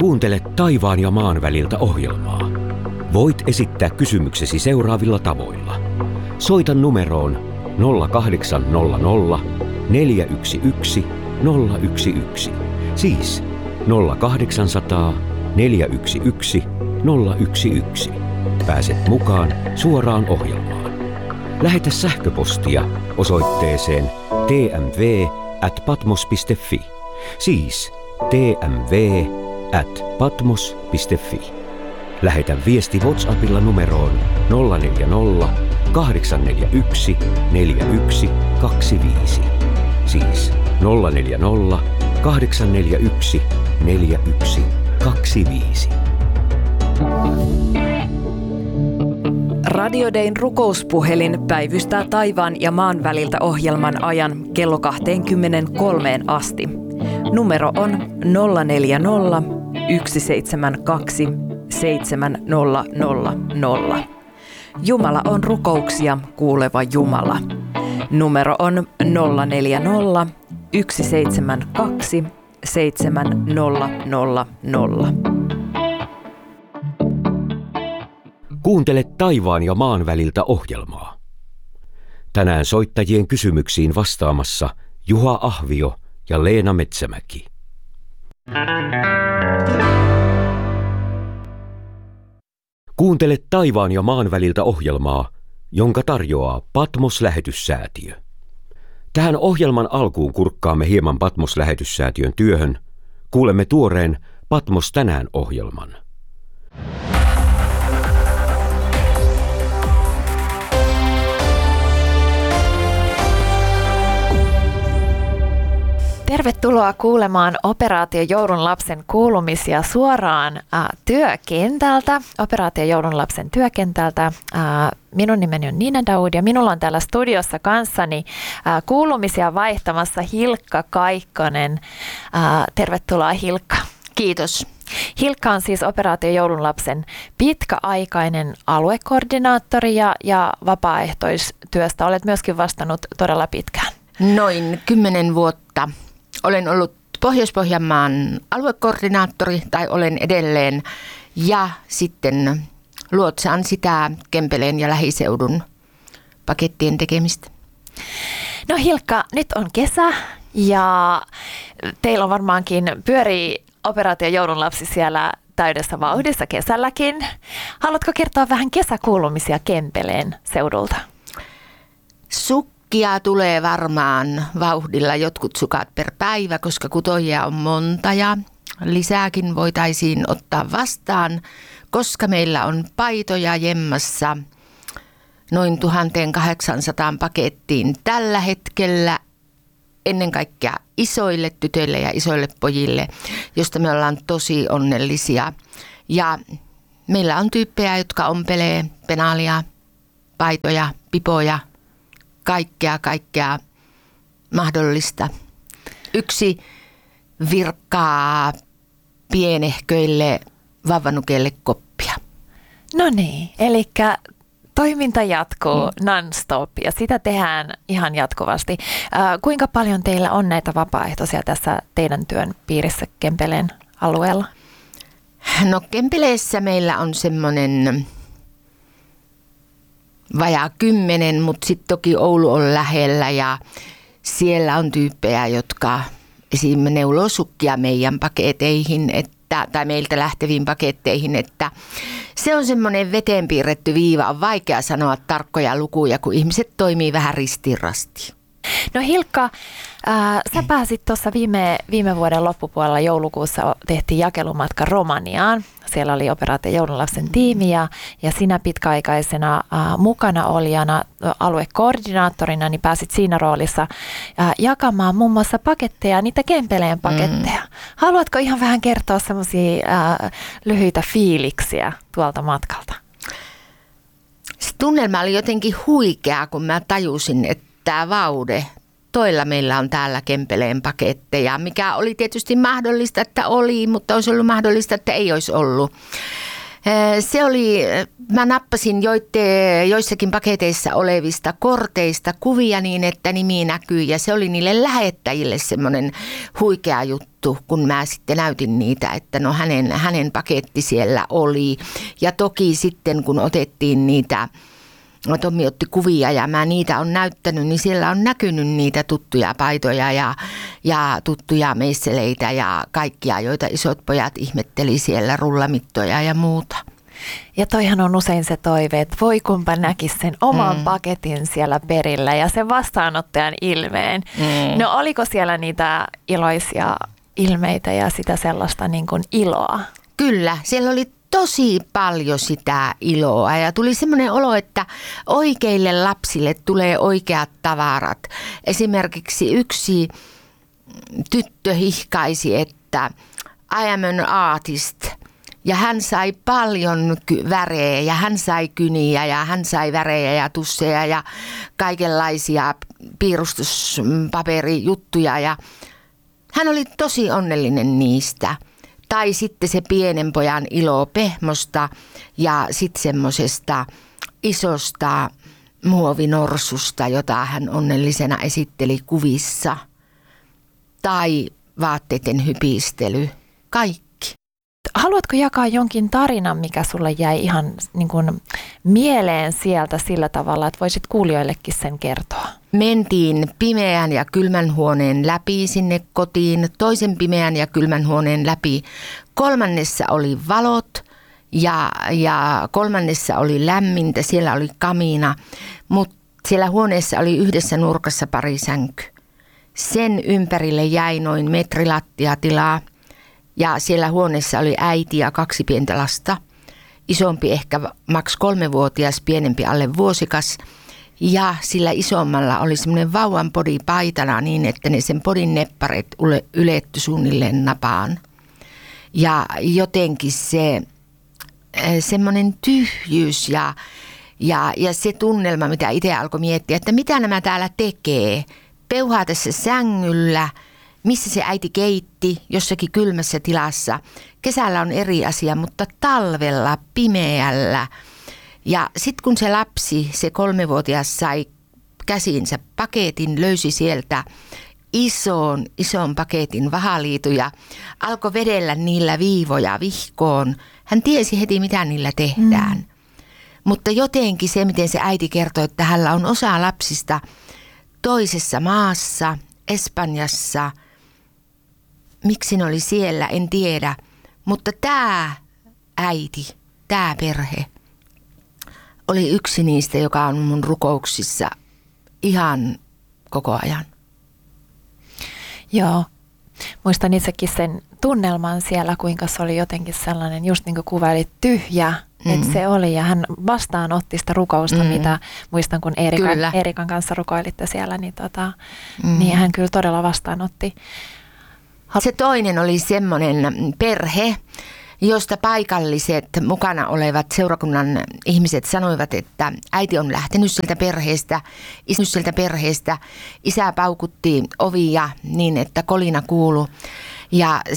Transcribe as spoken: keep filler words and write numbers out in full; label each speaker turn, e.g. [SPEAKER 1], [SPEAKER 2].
[SPEAKER 1] Kuuntele taivaan ja maan väliltä ohjelmaa. Voit esittää kysymyksesi seuraavilla tavoilla. Soita numeroon nolla kahdeksan nolla nolla neljä yksi yksi nolla yksi yksi. Siis nolla kahdeksansataa neljä yksi yksi nolla yksi yksi. Pääset mukaan suoraan ohjelmaan. Lähetä sähköpostia osoitteeseen t m v at patmos piste f i. Siis t m v at patmos piste f i. Lähetä viesti WhatsAppilla numeroon nolla neljä nolla kahdeksan neljä yksi neljä yksi kaksi viisi. Siis nolla neljä nolla kahdeksan neljä yksi neljä yksi kaksi viisi.
[SPEAKER 2] Radio Dayn rukouspuhelin päivystää taivaan ja maan väliltä ohjelman ajan kello kaksikymmentäkolme asti. Numero on nolla neljä nolla yksi seitsemän kaksi seitsemän nolla nolla nolla. Jumala on rukouksia kuuleva Jumala. Numero on nolla neljä nolla yksi seitsemän kaksi seitsemän nolla nolla nolla.
[SPEAKER 1] Kuuntele taivaan ja maan väliltä ohjelmaa. Tänään soittajien kysymyksiin vastaamassa Juha Ahvio ja Leena Metsämäki. Kuuntele taivaan ja maan väliltä ohjelmaa, jonka tarjoaa Patmos-lähetyssäätiö. Tähän ohjelman alkuun kurkkaamme hieman Patmos-lähetyssäätiön työhön. Kuulemme tuoreen Patmos tänään -ohjelman.
[SPEAKER 3] Tervetuloa kuulemaan Operaatio Joulun lapsen kuulumisia suoraan äh, työkentältä, Operaatio Joulun lapsen työkentältä. Äh, minun nimeni on Nina Daud ja minulla on täällä studiossa kanssani äh, kuulumisia vaihtamassa Hilkka Kaikkonen. Äh, tervetuloa Hilkka.
[SPEAKER 4] Kiitos.
[SPEAKER 3] Hilkka on siis Operaatio Joulun lapsen pitkäaikainen aluekoordinaattori ja, ja vapaaehtoistyöstä olet myöskin vastannut todella pitkään.
[SPEAKER 4] Noin kymmenen vuotta. Olen ollut Pohjois-Pohjanmaan aluekoordinaattori, tai olen edelleen, ja sitten luotsaan sitä Kempeleen ja lähiseudun pakettien tekemistä.
[SPEAKER 3] No Hilkka, nyt on kesä, ja teillä on varmaankin pyörii Operaatio Joulun lapsi siellä täydessä vauhdissa kesälläkin. Haluatko kertoa vähän kesäkuulumisia Kempeleen seudulta?
[SPEAKER 4] Suk Kia tulee varmaan vauhdilla jotkut sukat per päivä, koska kutojia on monta ja lisääkin voitaisiin ottaa vastaan, koska meillä on paitoja jemmassa noin tuhatkahdeksansataa pakettiin tällä hetkellä, ennen kaikkea isoille tytöille ja isoille pojille, josta me ollaan tosi onnellisia. Ja meillä on tyyppejä, jotka ompelee penaalia, paitoja, pipoja, kaikkea, kaikkea mahdollista. Yksi virkkaa pienehköille vauvanukeille koppia.
[SPEAKER 3] No niin, eli toiminta jatkuu mm. non-stop ja sitä tehdään ihan jatkuvasti. Äh, kuinka paljon teillä on näitä vapaaehtoisia tässä teidän työn piirissä Kempeleen alueella?
[SPEAKER 4] No Kempeleessä meillä on semmoinen vajaa kymmenen, mutta sitten toki Oulu on lähellä ja siellä on tyyppejä, jotka esimerkiksi neuloo sukkia meidän paketeihin, että, tai meiltä lähteviin paketteihin, että se on semmoinen veteen piirretty viiva. On vaikea sanoa tarkkoja lukuja, kun ihmiset toimii vähän ristirasti.
[SPEAKER 3] No Hilkka, äh, sä pääsit tuossa viime, viime vuoden loppupuolella joulukuussa tehtiin jakelumatka Romaniaan. Siellä oli Operaatio Joulun lapsen tiimi ja, ja sinä pitkäaikaisena äh, mukana olijana, aluekoordinaattorina, niin pääsit siinä roolissa äh, jakamaan muun muassa paketteja, niitä Kempeleen paketteja. Mm. Haluatko ihan vähän kertoa semmoisia äh, lyhyitä fiiliksiä tuolta matkalta?
[SPEAKER 4] Se tunnelma oli jotenkin huikea, kun mä tajusin, että tämä vaude, toilla meillä on täällä Kempeleen paketteja, mikä oli tietysti mahdollista, että oli, mutta olisi ollut mahdollista, että ei olisi ollut. Se oli, mä nappasin joitte, joissakin paketeissa olevista korteista kuvia niin, että nimi näkyy ja se oli niille lähettäjille semmoinen huikea juttu, kun mä sitten näytin niitä, että no hänen, hänen paketti siellä oli. Ja toki sitten kun otettiin niitä, no Tommi otti kuvia ja mä niitä on näyttänyt, niin siellä on näkynyt niitä tuttuja paitoja ja, ja tuttuja meisseleitä ja kaikkia, joita isot pojat ihmetteli siellä, rullamittoja ja muuta.
[SPEAKER 3] Ja toihan on usein se toive, että voi kumpa näkisi sen oman mm. paketin siellä perillä ja sen vastaanottajan ilmeen. Mm. No oliko siellä niitä iloisia ilmeitä ja sitä sellaista niin kuin iloa?
[SPEAKER 4] Kyllä, siellä oli tosi paljon sitä iloa ja tuli semmoinen olo, että oikeille lapsille tulee oikeat tavarat. Esimerkiksi yksi tyttö hihkaisi, että I am an artist ja hän sai paljon värejä ja hän sai kyniä ja hän sai värejä ja tusseja ja kaikenlaisia piirustuspaperijuttuja ja hän oli tosi onnellinen niistä. Tai sitten se pienen pojan ilo pehmosta ja sitten semmoisesta isosta muovinorsusta, jota hän onnellisena esitteli kuvissa. Tai vaatteiden hypistely. Kaikki.
[SPEAKER 3] Haluatko jakaa jonkin tarinan, mikä sulle jäi ihan niin kuin mieleen sieltä sillä tavalla, että voisit kuulijoillekin sen kertoa?
[SPEAKER 4] Mentiin pimeän ja kylmän huoneen läpi sinne kotiin, toisen pimeän ja kylmän huoneen läpi. Kolmannessa oli valot ja, ja kolmannessa oli lämmintä, siellä oli kamiina, mutta siellä huoneessa oli yhdessä nurkassa pari sänky. Sen ympärille jäi noin metri lattiatilaa ja siellä huoneessa oli äiti ja kaksi pientä lasta. Isompi ehkä maks kolmevuotias, pienempi alle vuosikas. Ja sillä isommalla oli semmoinen vauvan podi paitana niin, että ne sen podin nepparet yletty suunnilleen napaan. Ja jotenkin se semmoinen tyhjyys ja, ja, ja se tunnelma, mitä itse alkoi miettiä, että mitä nämä täällä tekee. Peuhaa tässä sängyllä, missä se äiti keitti jossakin kylmässä tilassa. Kesällä on eri asia, mutta talvella, pimeällä. Ja sitten kun se lapsi, se kolmevuotias sai käsiinsä paketin, löysi sieltä ison, ison paketin vahaliituja, alkoi vedellä niillä viivoja vihkoon. Hän tiesi heti, mitä niillä tehdään. Mm. Mutta jotenkin se, miten se äiti kertoi, että hänellä on osa lapsista toisessa maassa, Espanjassa. Miksi ne oli siellä, en tiedä. Mutta tämä äiti, tämä perhe oli yksi niistä, joka on mun rukouksissa ihan koko ajan.
[SPEAKER 3] Joo. Muistan itsekin sen tunnelman siellä, kuinka se oli jotenkin sellainen, just niin kuin kuvailit, tyhjä. Mm. Että se oli ja hän vastaanotti sitä rukousta, mm. mitä muistan, kun Erikan, Erikan kanssa rukoilitte siellä, niin, tota, mm. niin hän kyllä todella vastaanotti.
[SPEAKER 4] Se toinen oli semmoinen perhe, josta paikalliset mukana olevat seurakunnan ihmiset sanoivat, että äiti on lähtenyt sieltä perheestä, isä sieltä perheestä, isä paukutti ovia niin, että kolina kuului. Ja